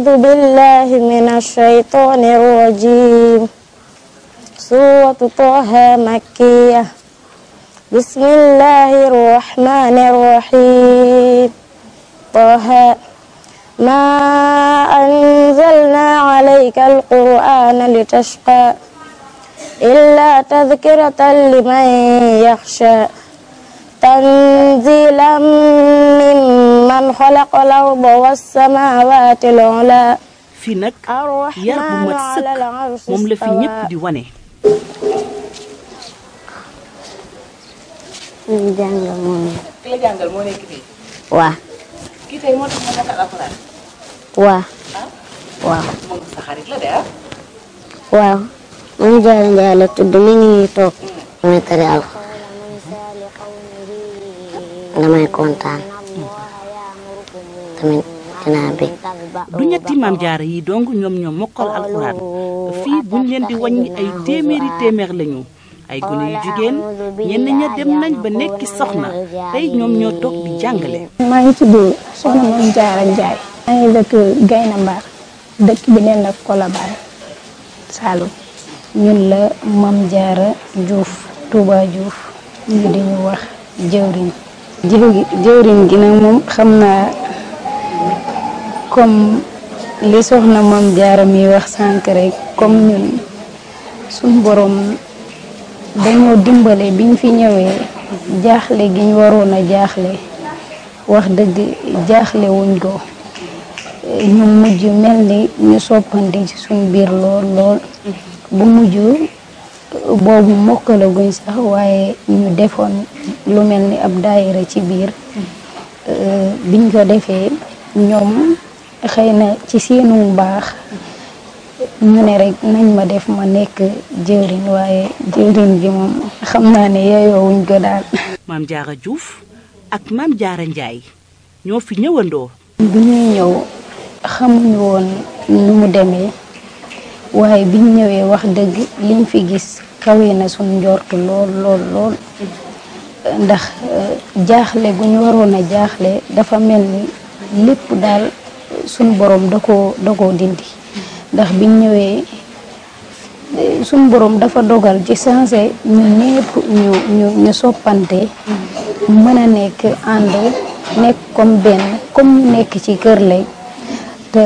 أعوذ بالله من الشيطان الرجيم سورة طه مكية بسم الله الرحمن الرحيم طه ما أنزلنا عليك القرآن لتشقى إلا تذكرة لمن يخشى تنزيلا ممن خلق الأرض والسماوات العلى fii nag yar bu mat sëkk moom la fi ñëpp di wane. jàngal moom. ki la jàngal moo nekk fii. waaw. kii tey moo tax ma mokkal alxuraan. waaw. waaw. moom sa xarit la de ah. waaw. man Jaara Njaay la tudd mi ngi nii toog. muy tari alxuraan. damay kontaan. tamit dinaa bëgg. du ñetti maam jaara yi dong ñoom ñoo mokkal alxuraan fii buñ leen di wàññi ay téeméer lañu ay gune yu jigéen ñenn ña dem nañ ba nekki soxna tey ñoom ñoo toog di jàngale. maa ngi tudd Soxna Mame Diarra Ndiaye. maa ngi dëkk Gayna Mbar dëkk bi neen la Colobane Saloum. ñun la Mame Diarra Diouf Touba Diouf ñu di ñu wax jëwriñ. jëwriñ gi nag moom xam naa comme li Soxna Mame Diarra mi wax sànq rek comme ñun suñ borom dañoo dimbale biñ fi ñëwee jaaxle gi ñu waroon a jaaxle wax dëgg jaaxle wuñ ko ñu mujj mel ni ñu soppandi ci suñ biir lool bu mujj boobu mokkalaguñ sax waaye ñu defoon lu mel ni ab daayira ci biir biñ ko defee ñoom xëy na ci seenu baax ñu ne rek nañ ma def ma nekk jëwriñ waaye jëwriñ bi moom xam naa ne yeyoowuñ ko daal. Mame Diarra Diouf ak Mame Diarra Ndiaye ñoo fi ñëwandoo. bi ñuy ñëw xamuñu woon nu mu demee waaye biñ ñëwee wax dëgg liñ fi gis kawe na suñ njortu lool ndax jaaxle gu ñu waroon a jaaxle dafa mel ni lépp daal suñ borom da koo dindi ndax biñ ñëwee suñ borom dafa dogal ci sensé ñun ñëpp ñu soppante mën a nekk ànd nekk comme benn comme ñu nekk ci kër lay te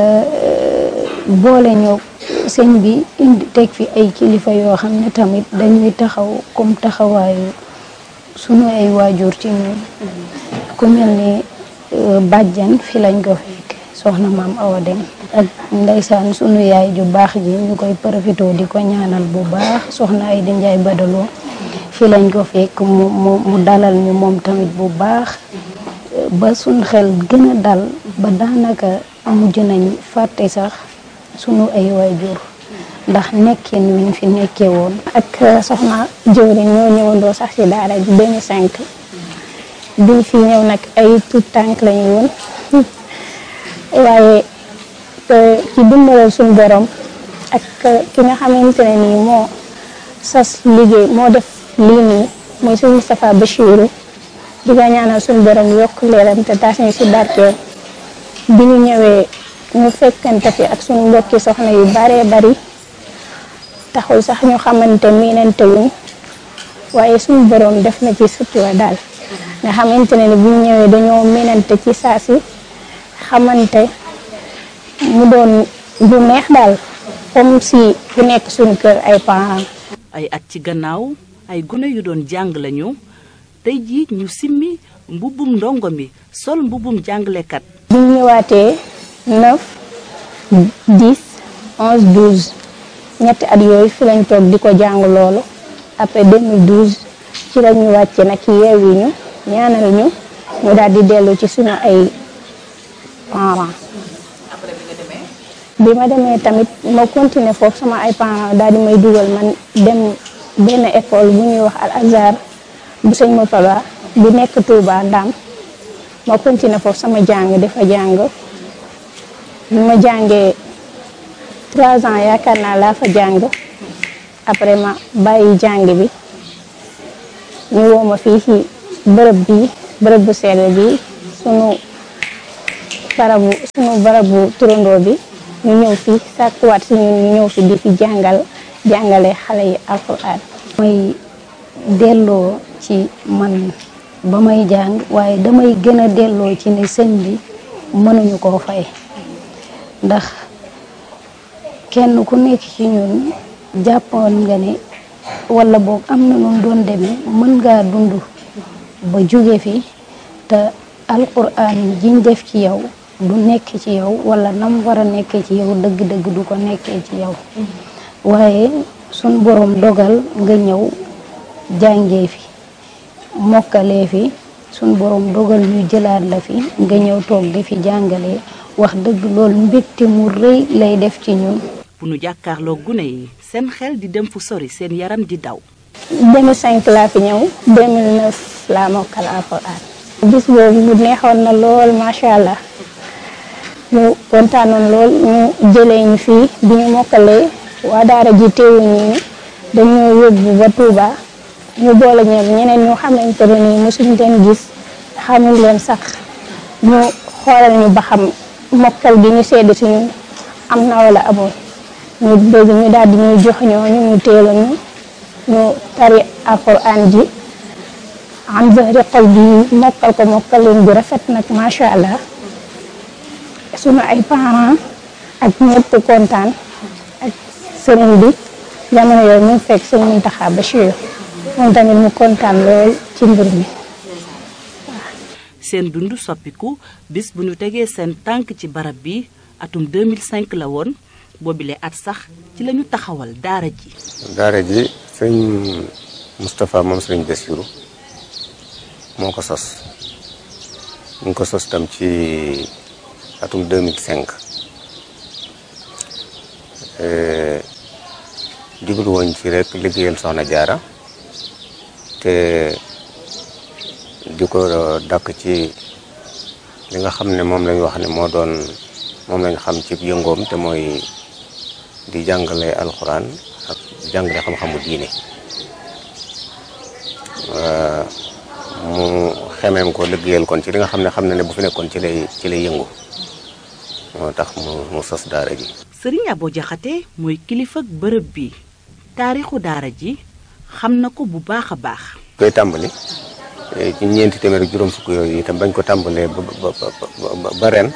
boole ñoo sëñ bi indi teg fi ay kilifa yoo xam ne tamit dañuy taxaw comme taxawaayu sunu ay waajur ci ñun ku mel ni bàjjan fi lañ ko fekk soxna maam Awa Dem ak ndeysaan sunu yaay ju baax ji ñu koy profité di ko ñaanal bu baax soxna ay di Njaay Badaloo fi lañ ko fekk mu dalal ñu moom tamit bu baax ba suñ xel gën a dal ba daanaka mujj nañ fàtte sax sunu ay waajur ndax nekkin wiñ fi nekkee woon. ak soxna jëwriñ ñoo ñëwandoo sax ci daara ji 2005 biñ fi ñëw nag ay tout tànk lañu woon waaye ci dimbalal suñu borom ak ki nga xamante ne nii moo sas liggéey moo def lii nii mooy suñu Moustapha Bachirou di ko ñaanal suñu borom yokk leeram te taas ñu ci barkeel bi ñu ñëwee ñu fekkante fi ak suñu mbokki soxna yu baree bari taxul sax ñu xamante miinante wuñ waaye suñu borom def na ci sutura daal nga xamante ne bu ñu ñëwee dañoo miinante ci saasi xamante mu doon du neex daal comme si ku nekk suñu kër ay parents. ay at ci gannaaw ay gune yu doon jàng lañu tey jii ñu simmi mbubbum ndongo mi sol mbubbum jàngalekat. bu ñu ñëwaatee 9 10 11 12 ñetti at yooyu fi lañ toog di ko jàng loolu après 2012 ci la ñu wàcce nag yeewi ñu ñaanal ñu daal di dellu ci suñu ay parents. bi ma demee tamit ma continuer foofu sama ay parents daal di may dugal man dem benn école bu ñuy wax Al Azhar bu sëñ Moutala bu nekk Touba Ndam ma continuer foofu sama jàng dafa jàng bi ma jàngee 3 ans yaakaar naa laa fa jàng après ma bàyyi jàng bi ñu woo ma fii ci bërëb bu sell bi sunu barabu turandoo bi ñu ñëw fi sàkkuwaat si ñun ñu ñëw fi di fi jàngale xale yi alquran. may delloo ci man ba may jàng waaye damay gën a delloo ci ne sëñ bi mënuñu koo fay ndax kenn ku nekk ci ñun jàppoon nga ne wala boog am na nu doon demee mën ngaa dund ba jóge fi te alquran jiñ def ci yow du nekk ci yow wala nam war a nekkee ci yow dëgg-dëgg du ko nekkee ci yow waaye sun borom dogal nga ñëw jàngee fi mokkalee fi sun borom dogal ñu jëlaat la fi nga ñëw toog di fi jàngalee wax dëgg loolu mbégte mu rëy lay def ci ñun. bu nu jàkkaarloo gune yi seen xel di dem fu sori seen yaram di daw. 2005 laa fi ñëw 2009 laa mokkal alxuraan. bis boobu mu neexoon na lool macha allah ñu kontaanoon lool ñu jëlee ñu fii bi ñu mokkalee waa daara ji teewuñu ñu dañoo yóbbu ba Touba ñu boole ñeneen ñu xamante ne nii mosuñ leen gis xamul leen sax ñu xoolal ñu ba xam mokkal gi ñu sedd si ñun am na wala amul ñu dégg ñu daal di ñuy jox ñu teelu ñu tari alxuraan ji am zahri xol bi mokkal leen bu rafet nag macha allah sunu ay parents ak ñëpp kontaan ak sëriñ bi jamono yooyu mu fekk sëñ Muntaxa Bachir moom tamit mu kontaan lool ci mbir mi. seen dund soppiku bis bu ñu tegee seen tànk ci barab bi atum 2005 la woon boobile at sax ci la ñu taxawal daara ji. daara ji sëñ Moustapha moom sëriñ Bassirou moo ko sos ñu ngi ko sos tam ci atum 2005 jublu woon ci rek liggéeyal Soxna Jaara te di ko dàkk ci li nga xam ne moom lañ wax ne moom lañ xam ci yëngoom te mooy di jàngale alxuraan ak jàngale xam-xamu diine mu xemeem ko liggéeyal kon ci li nga xam ne bu fi nekkoon ci lay yëngu moo tax mu sos daara ji. Sëriñ Abo Jaxate mooy kilifa bërëb bi taarixu daara ji xam na ko bu baax a baax. koy tàmbali ci ñeenti téeméer ak juróom fukk yooyu itam bañ ko tàmbalee ba ren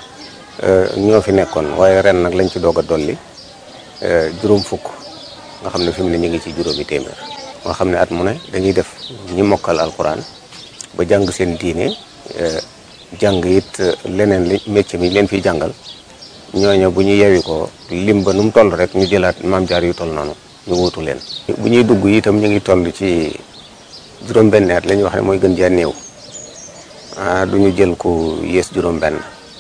ñoo fi nekkoon waaye ren nag lañ ci doog a dolli juróom fukk nga xam ne fi mu ne ñu ngi ci juróomi téeméer. nga xam ne at mu ne dañuy def ñi mokkal alxuraan ba jàng seen diine jàng it leneen li métier mi leen fiy jàngal ñooñu bu ñu yewi ko lim ba nu mu toll rek ñu jëlaat maam jaar yu toll noonu ñu wuutu leen. bu ñuy dugg itam ñu ngi toll ci juróom-benn at la ñuy wax ne mooy gën jaa néew du ñu jël ko yées juróom-benn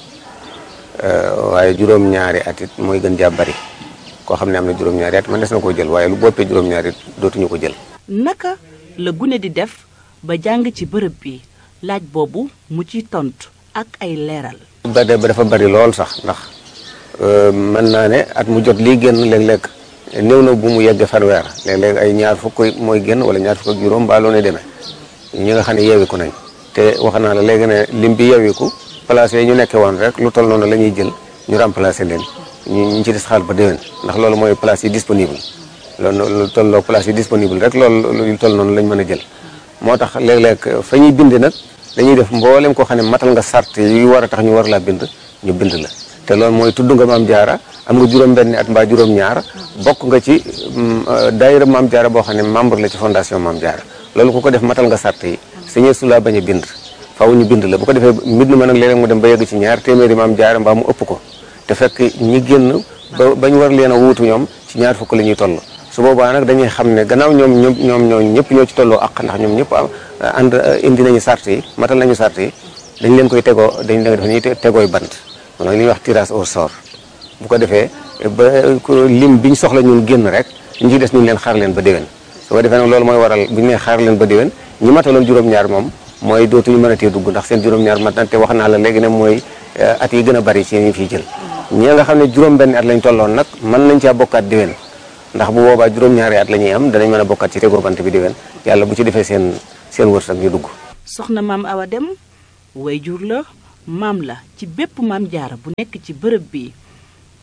waaye juróom-ñaari at it mooy gën jaa bari koo xam ne am na juróom-ñaari at man des na koo jël waaye lu boppee juróom-ñaari it dootuñu ko jël. naka la gune di def ba jàng ci bërëb bi laaj boobu mu ci tontu ak ay leeral. ba dafa bari lool sax ndax mën naa ne at mu jot lii génn léeg-léeg néew na bu mu yegg fanweer léeg-léeg ay ñaar fukk mooy génn wala ñaar fukk ak juróom ba loo ne demee ñi nga xam ne yeewiku nañ te wax naa la léegi ne lim bi yeewiku place yi ñu nekkee woon rek lu toll noonu la ñuy jël ñu remplacer leen ñu ci des xaal ba déwén ndax loolu mooy place yi disponible loolu lu tolloo place yi disponible rek loolu lu toll noonu lañ mën a jël moo tax léeg-léeg fa ñuy bind nag dañuy def mboolem koo xam ne matal nga sart yu war a tax ñu war laa bind ñu bind la te loolu mooy tudd nga maam jaara am nga juróom-benni at mbaa juróom-ñaar bokk nga ci daayira maam jaara boo xam ne membre la ci fondation maam jaara loolu ku ko def matal nga sart yi sañee su laa bañ a bind faaw ñu bind la bu ko defee mbind ma nag léeg-léeg mu dem ba yegg ci ñaar téeméeri maam jaara mbaa mu ëpp ko te fekk ñi génn ba ñu war leen a wuutu ñoom ci ñaar fukk la ñuy toll su boobaa nag dañuy xam ne gannaaw ñoom ñëpp ñoo ci tolloo ak ndax ñoom ñëpp ànd indi nañu sart yi matal nañu sart yi dañ leen koy tegoo dañ leen def ñuy tegooy bant mooy li ñuy wax tirage au sort bu ko defee ba lim bi ñu soxla ñun génn rek ñu ci des ñu leen xaar leen ba déwén su ko defee nag loolu mooy waral bu ñu nee xaar leen ba déwén ñi mataloon juróom-ñaar moom mooy dootuñu mën a tee dugg ndax seen juróom-ñaar mat na te wax naa la léegi ne mooy at yi gën a bari ci ñu fiy jël ñi nga xam ne juróom-benn at lañ tolloon nag mën nañ caa bokkaat déwén ndax bu boobaa juróom-ñaari at la ñuy am danañ mën a bokkaat ci tegoo bant bi déwén yàlla bu ci defee seen wërsëg ñu dugg. soxna maam Awa Dem wayjur la maam la ci bépp maam jaara bu nekk ci bërëb bi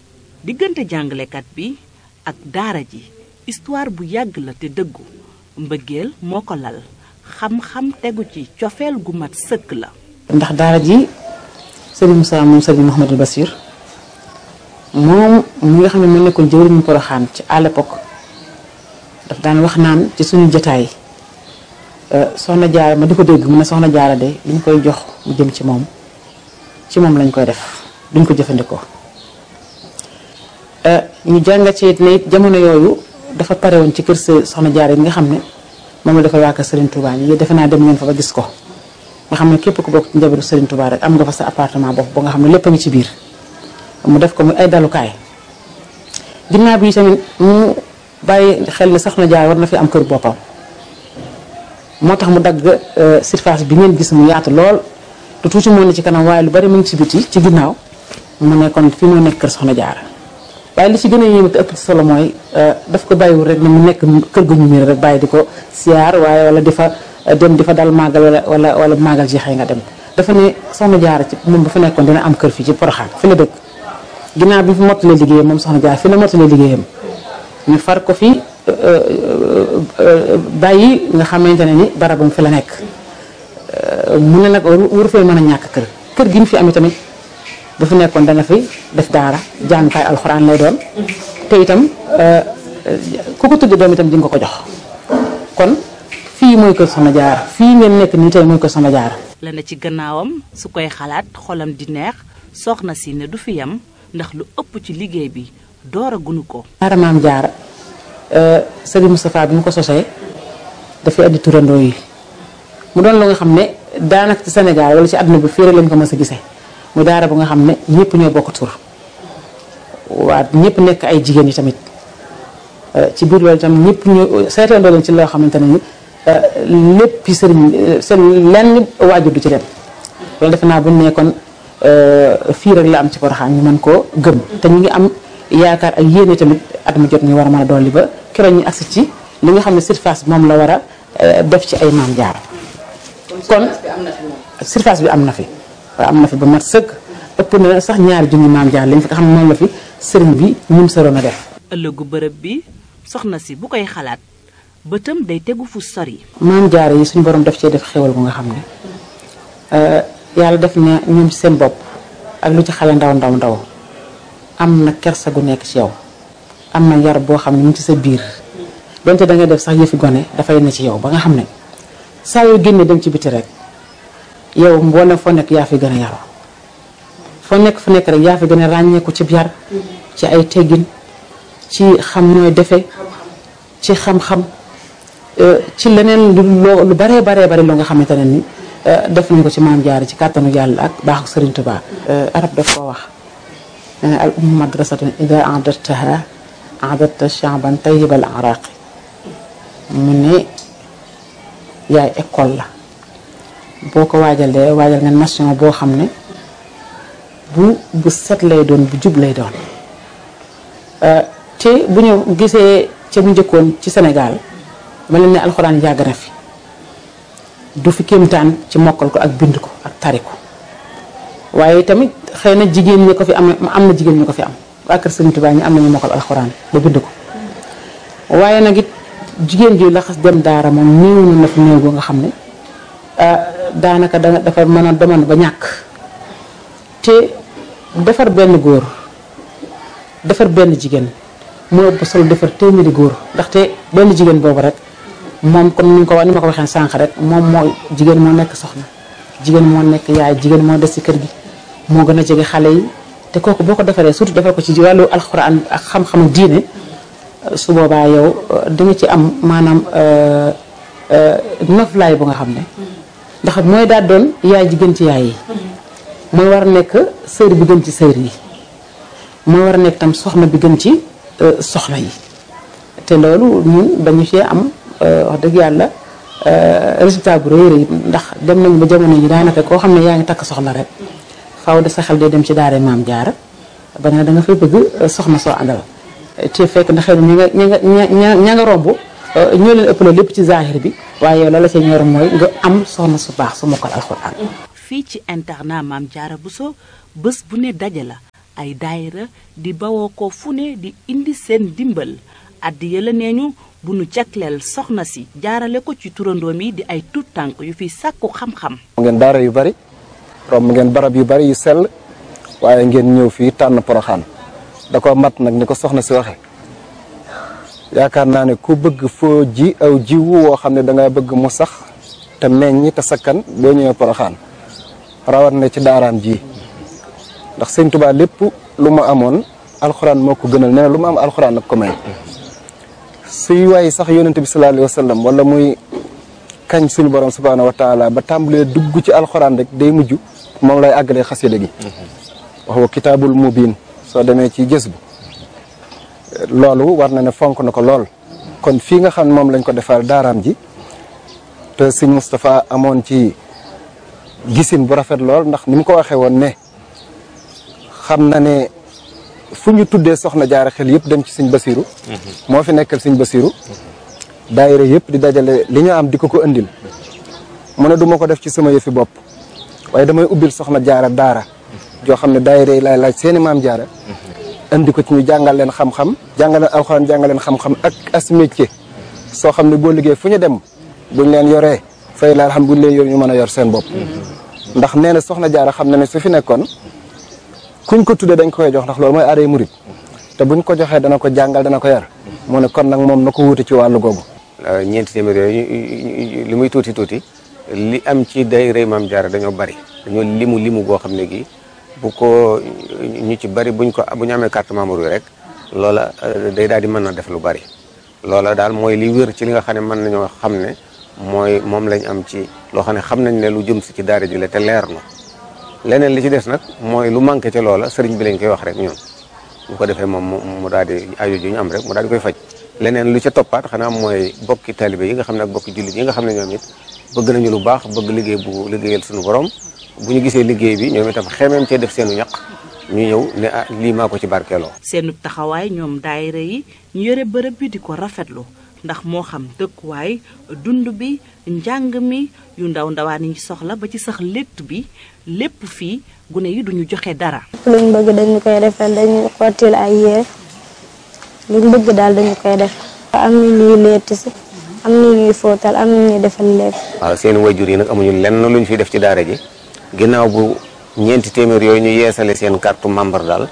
diggante jàngalekat bi ak daara ji histoire bu yàgg la te dëggu mbëggeel moo ko lal xam-xam tegu ci cofeel gu mat sëkk la. ndax daara ji Serigne Moussa moom Serigne Mouhamadou Bassir moom mi nga xam ne moo nekkoon jëwriñu Porokhane ci à l'époque daf daan wax naan ci suñu jotaay soxna Jaara ma di ko dégg mu ne soxna Jaara de liñ koy jox mu jëm ci moom lañ koy def duñ ko jëfandikoo. ñu jàngat ci ne it jamono yooyu dafa pare woon ci kër soxna Jaara yi nga xam ne moom la dafa waa kër Serigne Touba ñi defe naa dem ngeen fa ba gis ko nga xam ne képp ku bokk ci njabootu Serigne Touba rek am nga fa sa appartement bopp ba nga xam ne lépp a ngi ci biir mu def ko muy ay dalukaay. ginnaaw bi tamit mu bàyyi xel ne soxna Jaara war na fi am kër boppam moo tax mu dagg surface bi ngeen gis mu yaatu lool te tuuti moo ne ci kanam waaye lu bari mu ngi ci biti ci ginnaaw mu nekkoon fi moo nekk kër soxna Jaara. waaye li ci gën a yéeme te ëpp ci solo mooy daf ko bàyyiwul rek ne mu nekk kër gu ñu miir rek bàyyi di ko siyaar waaye wala di fa dem di fa dal màggal wala màggal jeexee nga dem dafa ne soxna Jaara ci moom bu fa nekkoon dina am kër fii ci Porokhane fi la dëkk. ginnaaw bi fi mottalee liggéeyam moom soxna Jaara fi la mottalee liggéeyam ñu far ko fi bàyyi nga xamante ne ni barabam fi la nekk mu ne nag waru fee mën a ñàkk kër gi ñu fi amee tamit bu fi nekkoon dana fi def daara jàngukaay alxuraan lay doon te itam ku ko tuddi doom itam di nga ko jox kon fii mooy kër soxna Jaara fii ngeen nekk nii tey mooy kër soxna Jaara. la na ci gannaawam su koy xalaat xolam di neex soxna si ne du fi yam ndax lu ëpp ci liggéey bi doora gunu ko. daara maam Jaara Serigne Moustapha bi mu ko sosee dafay andi turandoo yi mu doon lu nga xam ne daanaka ci Sénégal wala ci àdduna bi fii rek lañ ko mës a gisee mu daara bu nga xam ne ñëpp ñoo bokk tur waa ñëpp nekk ay jigéen yi tamit ci biir loolu itam ñëpp ñu seetandoo leen ci loo xamante ne ni lépp sëriñ seen lenn waajur du ci dem loolu defe naa bu ñu nekkoon fii rek la am ci Porokhane ñu mën koo gëm te ñu ngi am yaakaar ak yéene tamit at mu jot ñu war a mën a dolli ba keroog ñu agsi ci li nga xam ne surface bi moom la war a def ci ay maam Jaara kon surface bi am na fi waaw am na fi ba mat sëkk ëpp na sax ñaari junni maam Jaara lañ fi nga xam ne moom la fi sëriñ bi ñum saroon a def. ëllëgu bërëb bi soxna si bu koy xalaat bëtam day tegu fu sori. maam Jaara yi suñu borom def cee def xéwal bu nga xam ne yàlla def na ñoom ci seen bopp ak lu ci xale ndaw am na kersa gu nekk ci yow am na yar boo xam ne mu ci sa biir donte da nga def sax yëfi gone dafay ne ci yow ba nga xam ne saa yoo génnee dem ci biti rek yow mboolem foo nekk yaa fi gën a yaru foo nekk fu nekk rek yaa fi gën a ràññeeku ci yar ci ay teggin ci xam nooy defe ci xam-xam ci leneen lu baree loo nga xamante ne ni def nañ ko ci maam Jaara ci kàttanu yàlla ak baaxu Sëriñ Tuubaa. arab daf koo wax nee na al ummu madrasatun ida a'dadtaha a'dadta sha'ban tayyibal araqi mu ne yaay école la boo ko waajalee waajal nga nation boo xam ne bu set lay doon bu jub lay doon te bu ñu gisee ca bu njëkkoon ci Sénégal ma leen ne alxuraan yàgg na fi du fi kéemtaan ci mokkal ko ak bind ko ak tari ko waaye tamit xëy na jigéen ñi ko fi am na jigéen ñi ko fi am waa kër Sëriñ Tuubaa ñi am nañu mokkal alxuraan ba bind ko waaye nag it jigéen ji la xas dem daara moom néew na fi néew goo nga xam ne daanaka dafa mën a demoon ba ñàkk te defar benn góor defar benn jigéen moo ëpp solo defar téeméeri góor ndaxte benn jigéen boobu rek moom comme ni ma ko waxee sànq rek moom moo jigéen moo nekk soxna jigéen moo nekk yaay jigéen moo des ci kër gi moo gën a jege xale yi te kooku boo ko defaree surtout defar ko ci wàllu alxuraan ak xam-xamu diine su boobaa yow di nga ci am maanaam noflaay bu nga xam ne ndax mooy daal doon yaay ji gën ci yaay yi mooy war a nekk sër bi gën ci sër yi mooy war a nekk tam soxna bi gën ci soxna yi te loolu ñun dañu cee am wax dëgg yàlla résultat bu rëy rëy ndax dem nañu ba jamono ji daanaka koo xam ne yaa ngi takk soxna rek faaw de sa xel day dem ci daara maam Jaara ba nga da nga fay bëgg soxna soo àndal te fekk na xëy na ña nga romb ñoo leen ëpp la lépp ci zahir bi waaye yow la la ca ñor mooy nga am soxna su baax su mokkal alxuraan. fii ci internat Maam Jaara Bousso bés bu ne daje la ay daayira di bawoo ko fu ne di indi seen dimbal addiya la neeñu bu nu jagleel soxna si jaarale ko ci turandoom yi di ay tuut tànk yu fi sàkku xam-xam. ngeen daara yu bari romb ngeen barab yu bari yu sell waaye ngeen ñëw fii tànn Poroxaan da ko mat nag ni ko soxna si waxe yaakaar naa ne ku bëgg foo ji aw jiwu woo xam ne da nga bëgg mu sax te meññ te sakkan boo ñëwee Poroxaan rawat na ci daaraam ji ndax sëñ Tuubaa lépp lu ma amoon alxuraan moo ko gënal nee na lu ma am alxuraan nag ko may suy waay sax yonente bi sallallahu alayhi wa sallam wala muy kañ suñu borom subhaanahu wa taala ba tàmbalee dugg ci alxuraan rek day mujj moom lay àggalee xasida gi wax wa kitaabul mubiin soo demee ci jës bu loolu war na ne fonk na ko lool kon fii nga xam ne moom lañ ko defal daaraam ji te sëñ Moustapha amoon ci gisin bu rafet lool ndax ni mu ko waxee woon ne xam na ne fu ñu tuddee soxna jaara xel yëpp dem ci sëñ Basiru moo fi nekkal sëñ Basiru daayira yëpp di dajale li ñu am di ko indil mu ne du ma ko def ci sama yëfi bopp waaye damay ubbil soxna jaara daara joo xam ne daayira yi laay laaj seeni maam jaara indi ko ci ñu jàngal leen xam-xam jàngal leen alxuraan jàngal leen xam-xam ak as métier soo xam ne boo liggéey fu ñu dem buñ leen yoree fay laal xam buñ leen yor ñu mën a yor seen bopp ndax nee na soxna jaara xam na ne su fi nekkoon kuñ ko tuddee dañ koy jox ndax loolu mooy aaday murit te buñ ko joxee dana ko jàngal dana ko yar mu ne kon nag moom na ko wuute ci wàllu googu. ñeenti téeméer yooyu li muy tuuti tuuti li am ci daayira Maam Jaara dañoo bari dañoo limu goo xam ne gi bu ko ñu ci bari bu ñu amee carte membre yi rek loola day daal di mën na def lu bari loola daal mooy li wér ci li nga xam ne mën nañoo xam ne mooy moom lañ am ci loo xam ne xam nañ ne lu jëm si ci daara ji la te leer na leneen li ci des nag mooy lu manqué ci loola sëriñ bi lañ koy wax rek ñun bu ko defee moom mu daal di aajo ji ñu am rek mu daal di koy faj leneen lu ca toppaat xanaa mooy bokki taalibe yi nga xam ne ak bokki jullit yi nga xam ne ñoom it bëgg nañu lu baax bëgg liggéey bu liggéeyal suñu borom bu ñu gisee liggéey bi ñoom itam xemeem cee def seenu ñaq ñu ñëw ne ah lii maa ko ci barkeeloo. seenu taxawaay ñoom daayira yi ñu yore bërëb bi di ko rafetlu ndax moo xam dëkkuwaay dund bi njàng mi yu ndawaan yi soxla ba ci sax létt bi lépp fii gune yi duñu joxe dara. luñ bëgg dañu koy defal dañu xottil ay yére luñ bëgg daal dañu koy def. am na ñuy létt si am na ñuy fóotal am na ñuy defal lépp. waaw seen wayjur yi nag amuñu lenn luñ fi def ci daara ji ginnaaw bu ñeenti téeméer yooyu ñu yeesale seen carte membre daal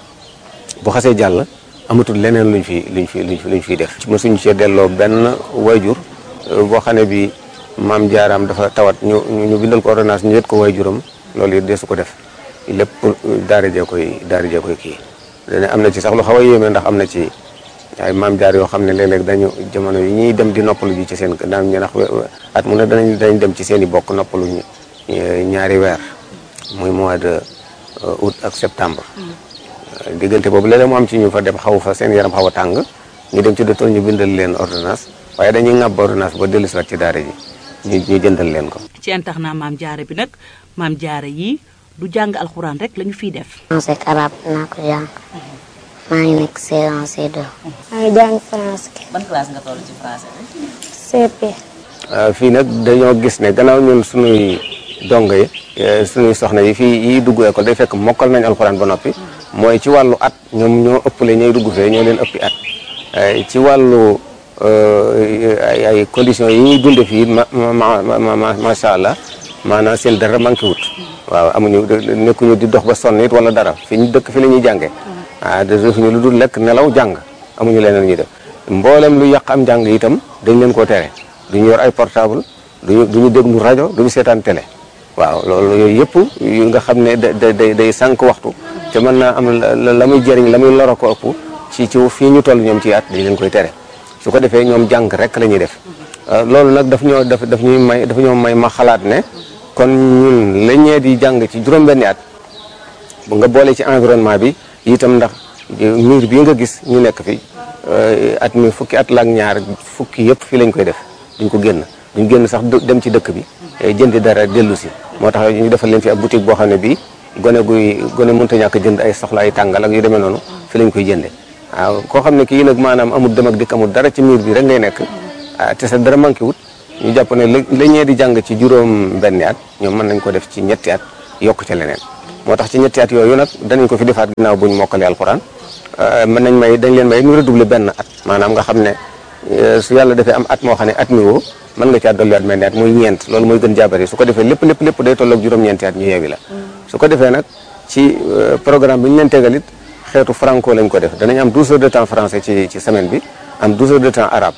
bu xasee jàll amatul leneen luñ fiy def. mësuñu cee delloo benn wayjur boo xam ne bi maam jaaraam dafa tawat ñu bindal ko ordonnance ñu yët ko wayjuram loolu it deesu ko def lépp daara jee koy kii. dana am na ci sax lu xaw a yéeme ndax am na ci ay maam jaar yoo xam ne léeg-léeg dañu jamono yi ñuy dem di noppalu ji ci seen daan ñu ndax at mu ne dañ dem ci seen i bokk noppalu ñaari weer muy mois de août ak septembre. diggante boobu léeg-léeg mu am ci ñu fa dem xaw fa seen yaram xaw a tàng ñu dem ci docteur ñu bindal leen ordonnance waaye dañuy ŋàbb ordonnance ba dellu si waat ci daara ji ñu jëndal leen ko. ci internat maam jaara bi nag maam jaara yi du jàng alxuraan rek lañu fiy def. français ak arabe naa ko jàng maa ngi nekk C1 C2. maa ngi jàng français. ban classe nga toll ci français bi. CP. fii nag dañoo gis ne gannaaw ñun suñuy dongo yi suñuy soxna yi fii yi dugg école day fekk mokkal nañ alxuraan ba noppi mooy ci wàllu at ñoom ñoo ëppale ñooy dugg fee ñoo leen ëppi at ci wàllu ay conditions yi ñuy dunde fii macha allah maanaam seen dara manqué wut waaw amuñu nekkuñu di dox ba sonn it wala dara fi ñu dëkk fi la ñuy jàngee defuñu lu dul lekk nelaw jàng amuñu leneen ñuy def mboolem lu yàq am jàng itam dañ leen koo tere duñu yor ay portable duñu déglu rajo duñu seetaan télé waaw loolu yooyu yëpp yu nga xam ne day sànq waxtu te mën naa am la muy jëriñ la muy loro ko ëpp ci fii ñu toll ñoom ci at dañ leen koy tere su ko defee ñoom jàng rek la ñuy def loolu nag daf ñoo may ma xalaat ne kon ñun la ñee di jàng ci juróom-benni at bu nga boole ci environnement bi itam ndax mur bi nga gis ñu nekk fi at mi fukki at la ak ñaar fukki yëpp fii lañ koy def duñ génn sax dem ci dëkk bi jëndi dara dellu si moo tax ñu defal leen fi ab boutique boo xam ne bii gone mënta ñàkk jënd ay soxla ay tàngal ak yu demee noonu fi lañ koy jënde waaw koo xam ne kii nag maanaam amul dem ak dikk amul dara ci mur bi rek ngay nekk te sa dara manqué wut ñu jàpp ne la ñee di jàng ci juróom benni at ñoom mën nañ ko def ci ñetti at yokk ca leneen moo tax ci ñetti at yooyu nag danañ ko fi defaat ginnaaw buñ mokkalee alxuraan dañ leen may ñu redoubler benn at maanaam nga xam ne su yàlla defee am at moo xam ne at mi woo mën nga caa dolliwaat mel ne at muy ñeent loolu mooy gën jaabari su ko defee lépp day tolloog juróom-ñeenti at ñu yeewi la su ko defee nag ci programme bi ñu leen tegalit xeetu franco lañ ko def danañ am 12 heures de temps français ci semaine bi am 12 heures de temps arabe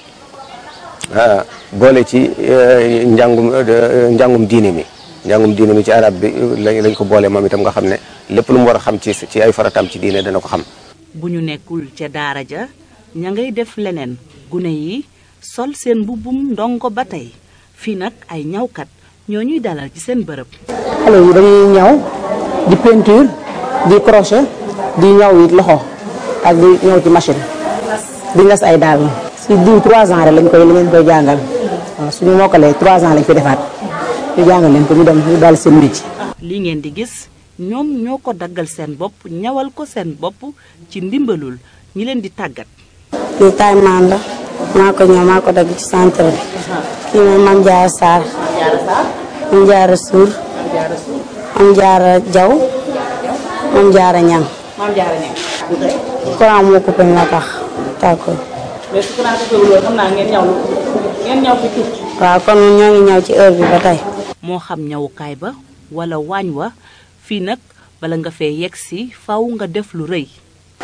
boole ci njàngum diine mi ci arabe bi lañ ko boole moom itam nga xam ne lépp lu mu war a xam ci ay farataam ci diine dana ko xam. bu ñu nekkul ca daara ja ña ngay def leneen gune yi sol seen mbubbum ndongo ba tey fii nag ay ñawkat ñoo ñuy dalal ci seen bërëb. xale yi dañuy ñaw di peinture di crochet di ñaw it loxo ak di ñaw ci machine di nas ay daal si diw 3 ans rek lañ koy jàngal waaw suñu mokkalee 3 ans lañ koy defaat ñu jàngal leen ko ñu dem ñu daal seen métier. li ngeen di gis ñoom ñoo ko daggal seen bopp ñawal ko seen bopp ci ndimbalul ñi leen di tàggat. kii taay maan la maa ko ñëw maa ko dagg ci centre bi. kii mooy Mame Diarra Sarr. Mame Diarra Sour. Mame Diarra Diaw. Mame Diarra Niang. courant moo coupé moo tax tàggoo. mais su courant coupé wul xam naa ngeen ñaw fi tuuti. waaw kon ñoo ngi ñaw ci heure bi ba tey. moo xam ñawukaay ba wala waañ wa fii nag bala nga fee yegg si faw nga def lu rëy.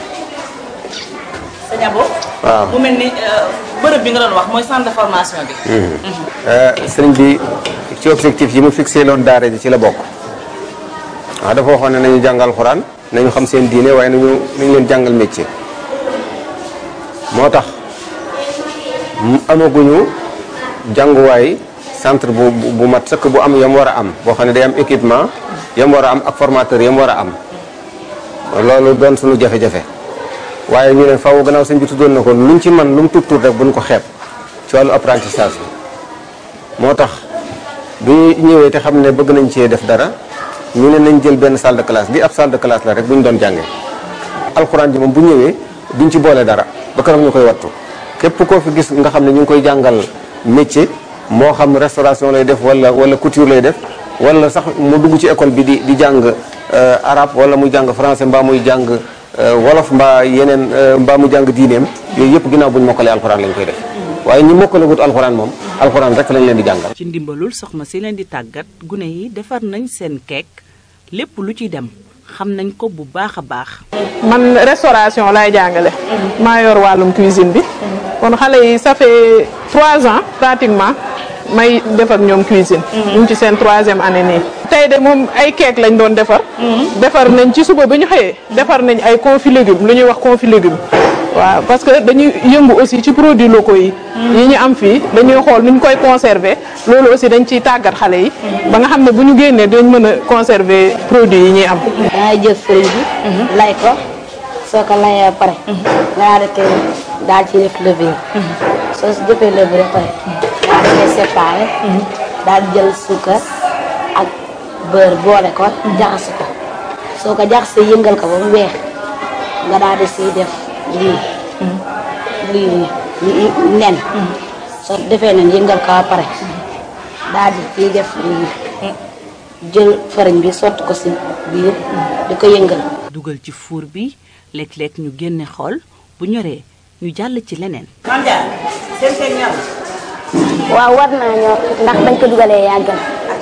sëñ Abo. waaw mu mel ni bërëb bi nga doon wax mooy centre de formation bi. sëriñ bi ci objectif yi mu fixé loon daara ji ci la bokk. waaw dafa waxoon ne nañu jàngal alxuraan nañu xam seen diine waaye nañu leen jàngal métier. moo tax amaguñu jànguwaay centre bu mat sëkk bu am yam war a am boo xam ne day am équipement yam war a am ak formateur yam war a am loolu doon suñu jafe-jafe waaye ñu ne faaw gannaaw sëñ bi tuddoon na ko luñ ci man lu mu tuut rek buñ ko xeeb ci wàllu apprentissage bi moo tax bi ñëwee te xam ne bëgg nañ cee def dara ñu ne nañ jël benn salle de classe bi ab salle de classe la rek bu ñu doon jàngee alxuraan ji moom bu ñëwee duñ ci boole dara ba keroog ñu koy wattu képp koo fi gis nga xam ne ñu ngi koy jàngal métier moo xam restauration lay def wala couture lay def wala sax mu dugg ci école bi di jàng arabe wala muy jàng français mbaa muy jàng wolof mbaa yeneen mbaa mu jàng diineem yooyu yëpp ginnaaw bu ñu mokkalee alxuraan lañ koy def waaye ñi mokkale wut alxuraan moom alxuraan rek lañ leen di jàngal. ci ndimbalul soxna si leen di tàggat gune yi defar nañ seen keek lépp lu ci dem xam nañ ko bu baax a baax. man restauration laay jàngale. maa yor wàllum cuisine bi. kon xale yi ça fait 3 ans pratiquement may def ak ñoom cuisine. ñu ngi ci seen 3e année nii. tey de moom ay keek lañ doon defar. defar nañ ci suba ba ñu xëyee defar nañ ay confit légumes lu ñuy wax confit légumes. waaw parce que dañuy yëngu aussi ci produits locaux yi. yi ñu am fii dañuy xool nu ñu koy conserver loolu aussi dañ ciy tàggat xale yi. ba nga xam ne bu ñu génnee dañ mën a conserver produits yi ñuy am. dangay jël fëriñ bi. lay ko soo ko layee pare. nga daal ci def levure. soo si defee levure pare. daal di koy séparé. daal di jël suukar ak beurre boole ko jaxase ko soo ko jaxasee yëngal ko ba mu weex nga daal di siy def. lii nen soo defee nen yëngal ko ba pare daal di ciy def lii jël fariñ bi sotti ko si biir di ko yëngal. dugal ci four bi léeg-léeg ñu génne xool bu ñoree ñu jàll ci leneen. waaw war naa ñor ndax bañ ko dugalee yàggal.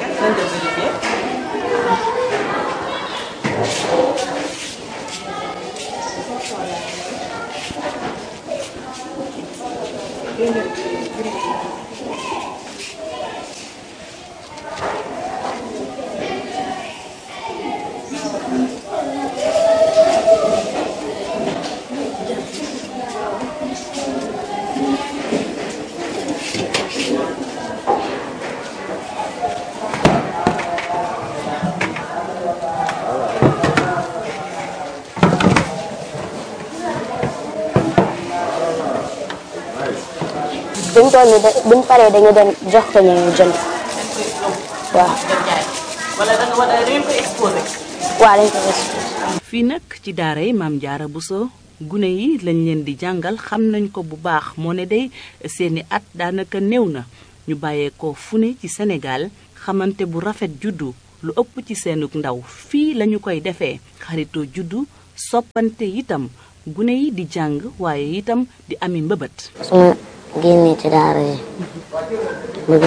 buñ toll nii buñ paree dañu dem jox ko ñu jënd waaw. wala da ngeen ko exposé. waaw dañ ko exposé. fii nag ci daara yi Mame Diarra Bousso gune yi lañ leen di jàngal xam nañ ko bu baax moo ne day seeni at daanaka néew na ñu bàyyee ko fu ne ci Sénégal xamante bu rafet juddu lu ëpp ci seenug ndaw fii lañu koy defee xaritoo juddu soppante itam gune yi di jàng waaye itam di ami mbëbët. su ma génnee ci daara ji bëgg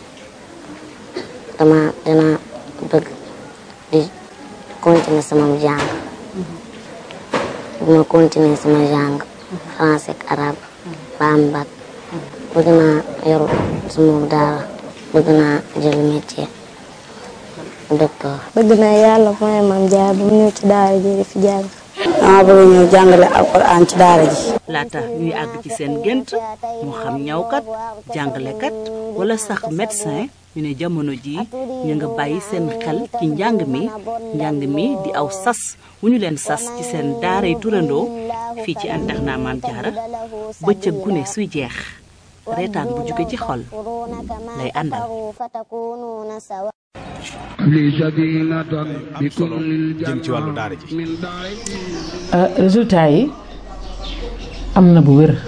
naa dina bëgg di continuer sama jàng dina continuer sama jàng français ak arabe ba am bac bëgg naa yor sama daara bëgg naa jël métier docteur. bëgg naa yàlla may Mame Diarra bu mu ñëw ci daara ji di fi jàng. dama bëgg ñëw jàngale alxuraan ci daara ji. laata ñuy àgg ci seen gént moo xam ñawkat jàngalekat wala sax médecin ñu ne jamono ji ñu nga bàyyi seen xel ci njàng mi di aw sas wu ñu leen sas ci seen daaray turandoo fii ci internat Mame Diarra bëccëg gune suy jeex reetaan bu jóge ci xol lay àndal. am solo jëm ci wàllu daara ji. résultat yi am na bu wér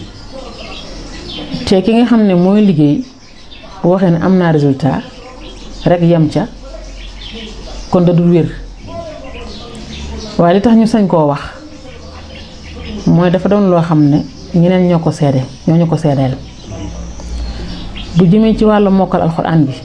te ki nga xam ne mooy liggéey bu waxee ne am naa résultat rek yem ca kon da dul wér waaye li tax ñu sañ koo wax mooy dafa doon loo xam ne ñeneen ñoo ko seede ñoo ñu ko seedeel bu jëmee ci wàllu mokkal alxuraan bi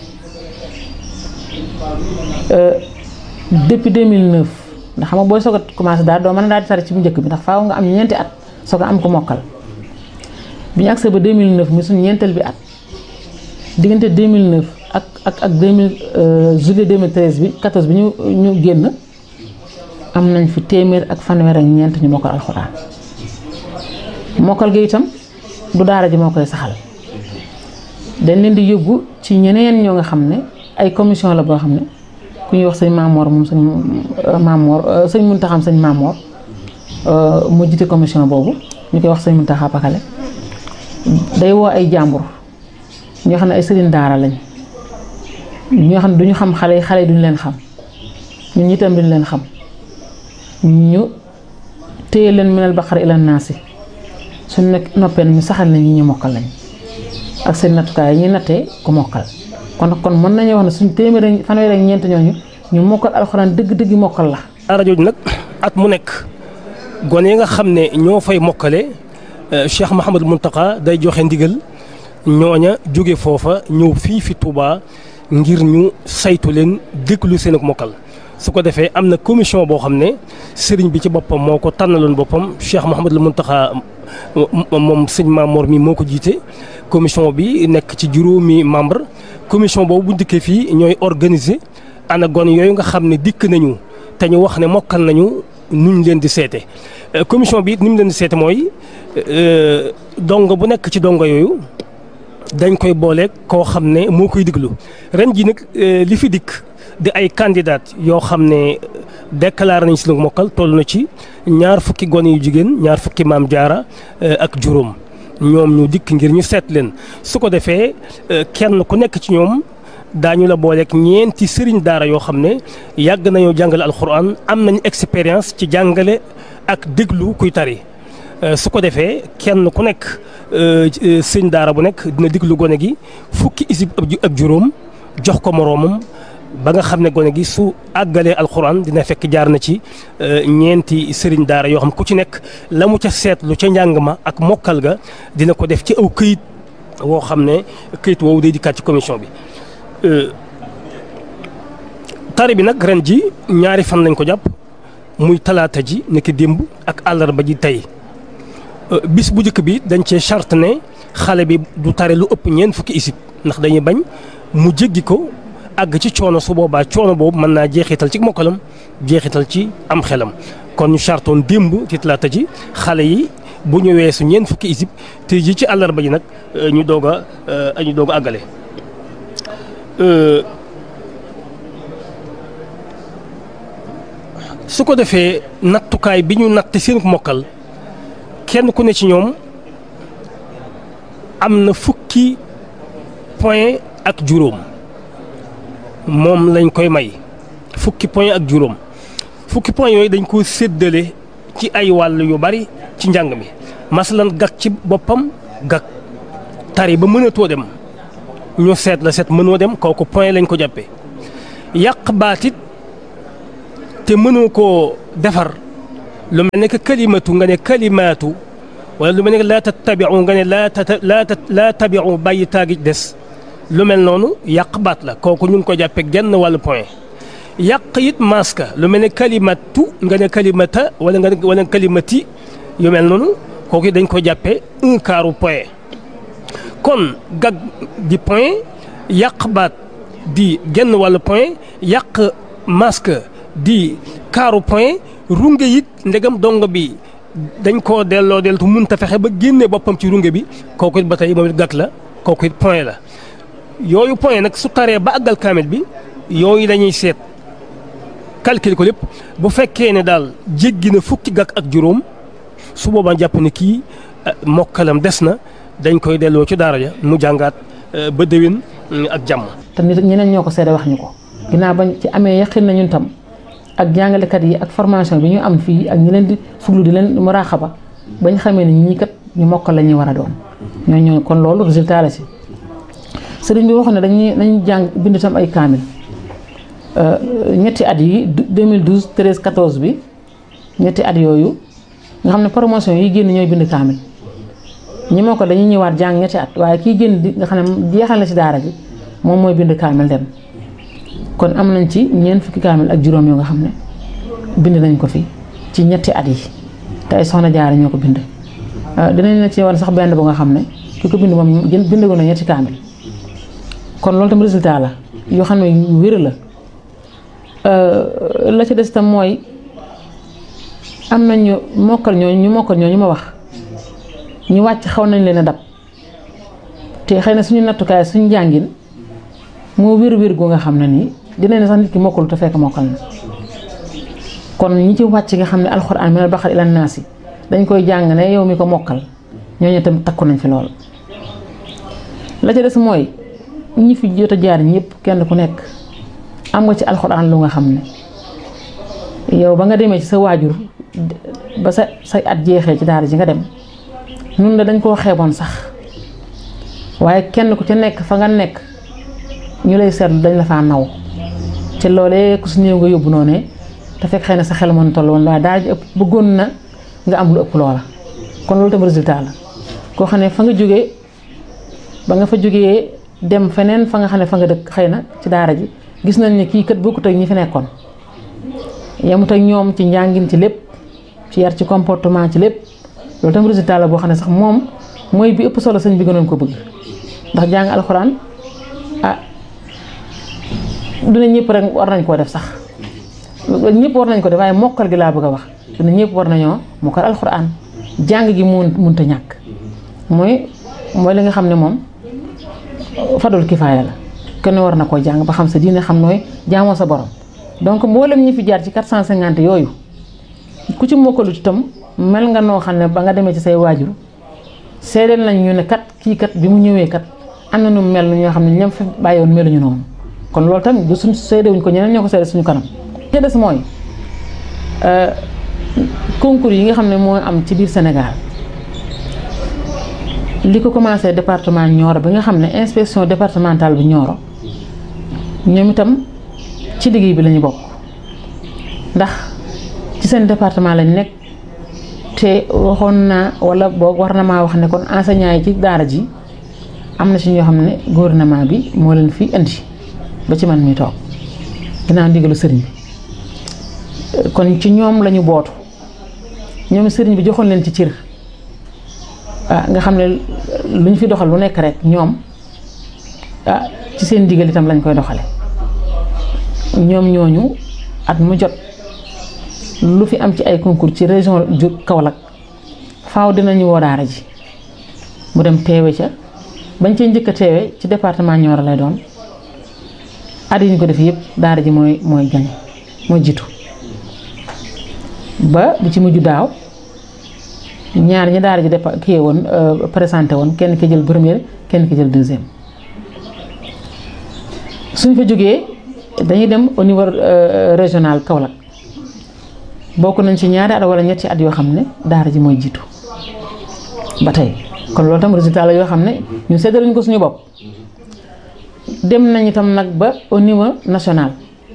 depuis 2009 ndax xam nga booy soog a commencé daal doo mën a daal di tari ci bu njëkk bi ndax faaw nga am ñeenti at soog a am ko mokkal bi ñu agsee ba 2009 muy suñu ñeenteel bi at diggante 2009 ak 2000 juillet 2013 bi 14 bi ñu génn am nañ fi téeméer ak fanweer ak ñeent ñu mokkal alxuraan mokkal gi itam du daara ji moo koy saxal dañ leen di yóbbu ci ñeneen ñoo nga xam ne ay commission la boo xam ne ku ñuy wax sëñ Mamor moom sëñ Muntaxa sëñ Mamor moo jiite commission boobu ñu koy wax sëñ Muntaxa Pakale day woo ay jàmbur ñoo xam ne ay sëriñ daara lañ ñoo xam ne duñu xam xale yi duñu leen xam ñun itam duñu leen xam ñu téye leen minal baqara ila naasi suñu nekk noppee ñu saxal nañ ñi ñu mokkal lañ ak seen nattukaay yi ñuy nattee ku mokkal kon mën nañu wax ne suñu téeméer fanweer ak ñeent ñooñu ñu mokkal alxuraan dëgg-dëgg mokkal la. daara jooju nag at mu nekk gone yi nga xam ne ñoo fay mokkale Cheikh Mouhamadou Mountakha day joxe ndigal ñooña jóge foofa ñëw fii fi Touba ngir ñu saytu leen déglu seen ak mokkal. su ko defee am na commission boo xam ne sëriñ bi ci boppam moo ko tànnaloon boppam Cheikh Mouhamadou Mountakha moom sëñ Mamor mi moo ko jiite commission bi nekk ci juróomi membre commission boobu bu dikkee fii ñooy organiser ana gone yooyu nga xam ne dikk nañu te ñu wax ne mokkal nañu nuñ leen di seete commission bi it ni mu leen di seete mooy dongo bu nekk ci dongo yooyu dañ koy booleeg koo xam ne moo koy diglu ren ji nag li fi dikk di ay candidat yoo xam ne déclaré nañ si lu mokkal toll na ci 20 gone yu jigéen 20 Mame Diarra ak juróom ñoom ñu dikk ngir ñu seet leen su ko defee kenn ku nekk ci ñoom daañu la booleeg ñeenti sëriñ daara yoo xam ne yàgg nañoo jàngale alxuraan am nañ expérience ci jàngale ak déglu kuy tari su ko defee kenn ku nekk sëriñ daara bu nekk dina déglu gone gi 10 isib ak juróom jox ko moroomam ba nga xam ne gone gi su àggalee alxuraan dina fekk jaar na ci ñeenti sëriñ daara yoo xam ku ci nekk la mu ca seetlu ca njàng ma ak mokkal ga dina ko def ci aw këyit woo xam ne këyit woowu day dikkaat ci commission bi. tari bi nag ren ji 2 fan lañ ko jàpp muy talaata ji nekk démb ak àllarba ji tey bis bu njëkk bi dañ cee charte ne xale bi du tari lu ëpp 40 isib ndax dañuy bañ mu jéggi ko. àgg ci coono su boobaa coono boobu mën naa jeexital ci mokkalam jeexital ci am xelam kon ñu chartoon démb ci talaata ji xale yi bu ñu weesu 40 isib te ji ci àllarba ji nag ñu doog a àggale. su ko defee nattukaay bi ñu natt seen mokkal kenn ku ne ci ñoom am na 10 point ak juróom. moom lañ koy may 10 point ak juróom 10 point yooyu dañ ko séddale ci ay wàll yu bari ci njàng mi masalan gag ci boppam gag tari ba mënatoo dem ñu seet la seet mënoo dem kooku point lañ ko jàppee yàq baatit te mënoo koo defar lu mel ne que kalimatu nga ne kalimaatu wala lu mel ne que laa tattabiu nga ne laa tabiu bàyyi taagi des lu mel noonu yàq baat la kooku ñu ngi ko jàppee genn wàllu point yàq it maska lu mel ne kalimatu nga ne kalimata wala kalimati yu mel noonu kooku dañ ko jàppee 1/4 point kon gag di point yàq baat di genn wàllu point yàq masque di 1/4 point runge it ndegam dong bi dañ koo delloo deltu mun ta fexe ba génne boppam ci runge bi kooku it ba tey moom it gag la kooku it point la yooyu point nag su taree ba àggal kaamil bi yooyu dañuy seet calcul ko lépp bu fekkee ne daal jéggi na fukki gag ak juróom su boobaa jàpp ne kii mokkalam des na dañ koy delloo ci daara ja mu jàngaat ba déwén ak jàmm. te nit ñeneen ñoo ko seede wax ñu ko ginnaaw bañ ci amee yaqin na ñun tam ak jàngalekat yi ak formation bi ñu am fii ak ñi leen di fuglu di leen muraaxaba bañ xamee ne ñii kat ñu mokkal la ñuy war a doon ñooñu kon loolu résultat la si. sëriñ bi waxoon ne dañuy jàng bind tam ay kaamil ñetti at yi 2012 13 14 bi ñetti at yooyu nga xam ne promotion yi génn ñooy bind kaamil ñi moo ko dañuy ñëwaat jàng ñetti at waaye kii génn di nga xam ne jeexal na ci daara ji moom mooy bind kaamil dem kon am nañ ci ñeent fukki kaamil ak juróom yoo nga xam ne bind nañ ko fi ci ñetti at yi te ay soxna jaara ñoo ko bind dinañ la ci wan sax benn bu nga xam ne ki ko bind moom bind ko na ñetti kaamil kon loolu tam résultat la yoo xam ne yu wér la ci des tam mooy am nañ ñu mokkal ñooñu ma wax ñu wàcc xaw nañ leen a dab te xëy na suñu nattukaay suñu njàngin moo wér gu nga xam ne nii dinañ ne sax nit ki mokkalu te fekk mokkal na kon ñi ci wàcc nga xam ne alxuraan minal baqara ilan naasi dañ koy jàng ne yow mi ko mokkal ñooñu tam takku nañ fi lool. la ca des mooy ñi fi jot a jaar ñëpp kenn ku nekk am nga ci alxuraan lu nga xam ne yow ba nga demee ci sa waajur ba say at jeexee ci daara ji nga dem nun la dañ koo xeeboon sax waaye kenn ku ca nekk fa nga nekk ñu lay seetlu dañ la faa naw te loolee ku su néew nga yóbbu noonu te fekk xëy na sa xel mën toll woon waaye daara ji ëpp bëggoon na nga am lu ëpp loola kon loolu tam résultat la koo xam ne fa nga jógee ba nga fa jógee dem feneen fa nga xam ne fa nga dëkk xëy na ci daara ji gis nañ ne kii kat bokkut ak ñi fi nekkoon yemut ak ñoom ci njàngin ci lépp ci yar ci comportement ci lépp loolu tam résultat la boo xam ne sax moom mooy bi ëpp solo sëñ bi gënoon ko bëgg ndax jàng alxuraan du ne ñëpp rek war nañ koo def sax ñëpp war nañ ko def waaye mokkal gi laa bëgg a wax du ne ñëpp war nañoo mokkal alxuraan jàng gi mënut a ñàkk mooy li nga xam ne moom fadul kifaaya la kenn war na koo jàng ba xam sa diine xam nooy jaamoo sa borom donc mboolem ñi fi jaar ci 450 yooyu ku ci mokkalut itam mel nga noo xam ne ba nga demee ci say waajur seedeel nañ ñu ne kat kii kat bi mu ñëwee kat am na nu mel ñoo xam ne ñoom fi bàyyiwoon meluñu noonu kon loolu tamit du suñ seedewuñ ko ñeneen ñoo ko seede suñu kanam. li des mooy concours yi nga xam ne moo am ci biir Sénégal li ko commencé département Nioro bi nga xam ne inspection départementale bu Nioro ñoom itam ci liggéey bi lañu bokk ndax ci seen département lañ nekk te waxoon naa wala boog war na maa wax ne kon enseignant yi ci daara ji am na ci ñoo xam ne gouvernement bi moo leen fi indi ba ci man mi toog dinaa ndigalu sëriñ bi kon ci ñoom lañu bootu ñoom sëriñ bi joxoon leen ci cër nga xam ne lu ñu fi doxal lu nekk rek ñoom ci seen ndigal itam lañ koy doxale ñoom ñooñu at mu jot lu fi am ci ay concours ci région Kaolack faaw dinañu woo daara ji mu dem teewe ca bañ cee njëkk a teewe ci département Nioro lay doon at yi ñu ko def yëpp daara ji mooy gañ mooy jiitu ba bi ci mujj daaw ñaar ñi daara ji kii woon présenté woon kenn ki jël première kenn ki jël deuxième suñ fa jógee dañuy dem au niveau régional Kaolack bokk nañ ci ñaari at wala ñetti at yoo xam ne daara ji mooy jiitu ba tey kon loolu tam résultat la yoo xam ne ñu seddaluñ ko suñu bopp dem nañ itam nag ba au niveau national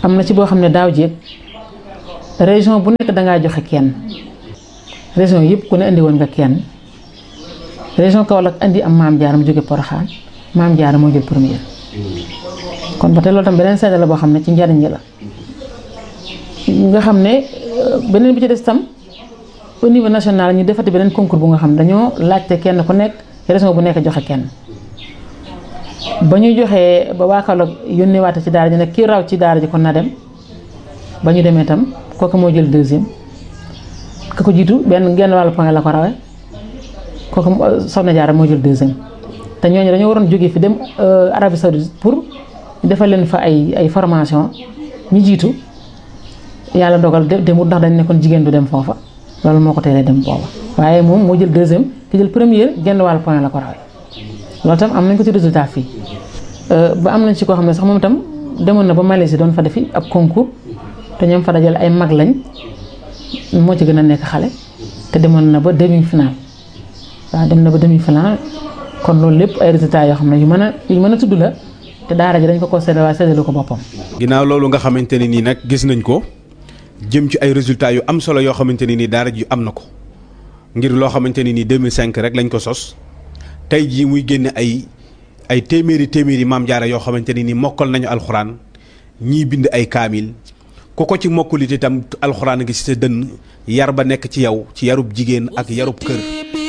am na ci boo xam ne daaw jéeg région bu nekk dangaa joxe kenn région yëpp ku ne indi woon nga kenn région Kaolack indi am Maam Jaara mu jóge Porokhane Maam Jaara moo jël première kon ba tey loolu tam beneen seede la boo xam ne ci njariñ la nga xam ne beneen bi ci des tam au niveau national ñu defati beneen concours bu nga xam ne dañoo laajte kenn ku nekk région bu nekk joxe kenn ba ñu joxee ba waa Kaolack yónnee waate ci daara ji nag kii raw ci daara ji kon na dem ba ñu demee tam kooku moo jël deuxième ka ko jiitu genn wàllu point la ko rawee kooku Soxna Jaara moo jël deuxième te ñooñu dañoo waroon jógee fi dem Arabie Saoudite pour defal leen fa ay formation ñu jiitu yàlla dogal demut ndax dañ nekkoon jigéen du dem foofa loolu moo ko teelee dem booba waaye moom moo jël deuxième ki jël première genn wàllu point la ko rawee loolu tam am nañ ko ci résultat fii ba am nañ ci koo xam ne sax moom itam demoon na ba Malaisie doon fa defi ab concours te ñoom fa dajale ay mag lañ moo ci gën a nekk xale te demoon na ba demi final waaw dem na ba demi final kon loolu lépp ay résultats yoo xam ne yu mën a tudd la te daara ji dañ ko séddale waaye séddalu ko boppam. ginnaaw loolu nga xamante ne nii nag gis nañ ko jëm ci ay résultats yu am solo yoo xamante ne nii daara ji am na ko ngir loo xamante ne nii 2005 rek lañ ko sos tey jii muy génne ay téeméeri Maam Jaara yoo xamante ne nii mokkal nañu alxuraan ñii bind ay kaamil ku ko ci mokkulit itam alxuraan gi ci sa dënn yar ba nekk ci yow ci yarub jigéen ak yarub kër.